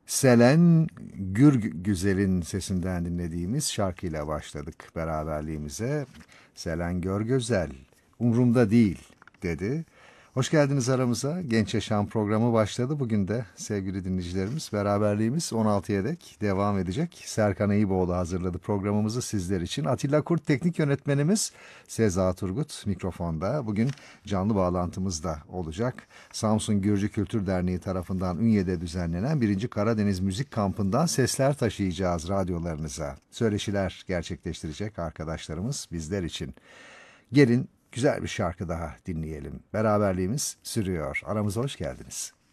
Selen Gürgüzel'in sesinden dinlediğimiz şarkıyla başladık beraberliğimize. Selen Görgözel, umrumda değil dedi. Hoş geldiniz aramıza. Genç Yaşam programı başladı. Bugün de sevgili dinleyicilerimiz beraberliğimiz 16'ya dek devam edecek. Serkan Eyüboğlu hazırladı programımızı sizler için. Atilla Kurt teknik yönetmenimiz, Seza Turgut mikrofonda. Bugün canlı bağlantımız da olacak. Samsun Gürcü Kültür Derneği tarafından Ünye'de düzenlenen 1. Karadeniz Müzik Kampı'ndan sesler taşıyacağız radyolarınıza. Söyleşiler gerçekleştirecek arkadaşlarımız bizler için. Gelin güzel bir şarkı daha dinleyelim. Beraberliğimiz sürüyor. Aramıza hoş geldiniz.